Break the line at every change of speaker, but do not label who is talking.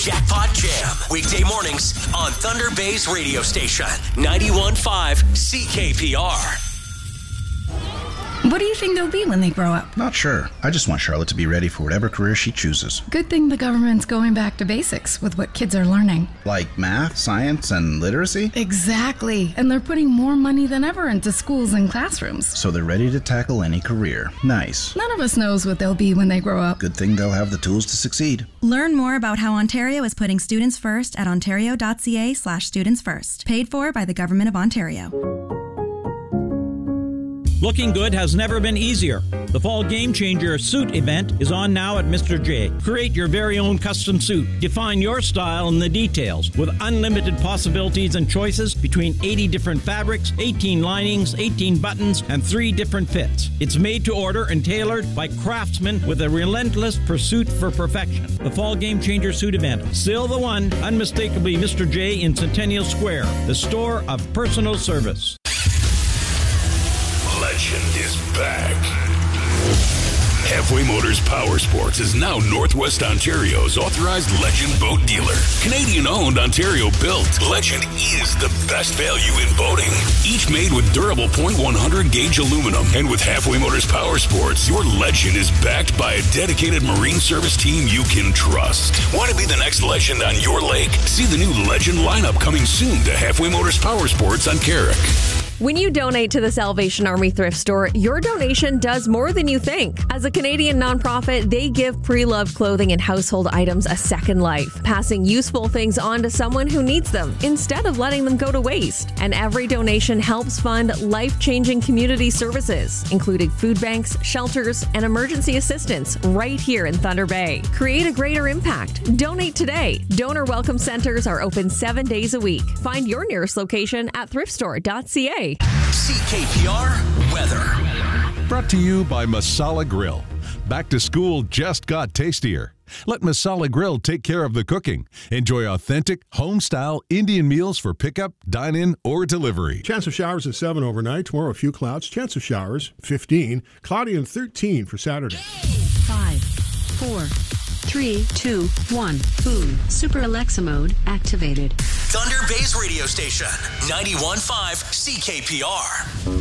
Jackpot Jam. Weekday mornings on Thunder Bay's radio station, 91.5 CKPR.
What do you think they'll be when they grow up?
Not sure. I just want Charlotte to be ready for whatever career she chooses.
Good thing the government's going back to basics with what kids are learning.
Like math, science, and literacy?
Exactly. And they're putting more money than ever into schools and classrooms.
So they're ready to tackle any career. Nice.
None of us knows what they'll be when they grow up.
Good thing they'll have the tools to succeed.
Learn more about how Ontario is putting students first at ontario.ca/students first. Paid for by the Government of Ontario.
Looking good has never been easier. The Fall Game Changer suit event is on now at Mr. J. Create your very own custom suit. Define your style in the details with unlimited possibilities and choices between 80 different fabrics, 18 linings, 18 buttons, and 3 different fits. It's made to order and tailored by craftsmen with a relentless pursuit for perfection. The Fall Game Changer suit event. Still the one, unmistakably Mr. J in Centennial Square, the store of personal service.
Legend is back. Halfway Motors Power Sports is now Northwest Ontario's authorized Legend boat dealer. Canadian-owned, Ontario-built, Legend is the best value in boating. Each made with durable .100 gauge aluminum. And with Halfway Motors Power Sports, your Legend is backed by a dedicated marine service team you can trust. Want to be the next legend on your lake? See the new Legend lineup coming soon to Halfway Motors Power Sports on Carrick.
When you donate to the Salvation Army Thrift Store, your donation does more than you think. As a Canadian nonprofit, they give pre-loved clothing and household items a second life, passing useful things on to someone who needs them instead of letting them go to waste. And every donation helps fund life-changing community services, including food banks, shelters, and emergency assistance right here in Thunder Bay. Create a greater impact. Donate today. Donor welcome centers are open 7 days a week. Find your nearest location at thriftstore.ca.
CKPR weather.
Brought to you by Masala Grill. Back to school just got tastier. Let Masala Grill take care of the cooking. Enjoy authentic, home-style Indian meals for pickup, dine-in, or delivery.
Chance of showers at 7 overnight. Tomorrow, a few clouds. Chance of showers, 15. Cloudy and 13 for Saturday.
5, 4, 3, 2, 1. Boom. Super Alexa mode activated.
Thunder Bay's radio station, 91.5 CKPR.